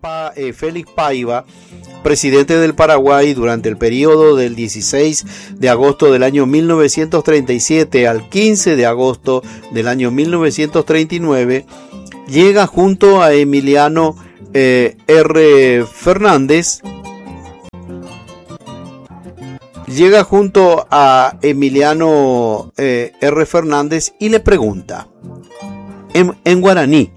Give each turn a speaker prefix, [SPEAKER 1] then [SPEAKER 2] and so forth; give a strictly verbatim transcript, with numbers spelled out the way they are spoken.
[SPEAKER 1] Pa, eh, Félix Paiva, presidente del Paraguay durante el periodo del dieciséis de agosto del año mil novecientos treinta y siete al quince de agosto del año mil novecientos treinta y nueve, llega junto a Emiliano eh, R. Fernández, llega junto a Emiliano eh, R. Fernández y le pregunta en, en guaraní: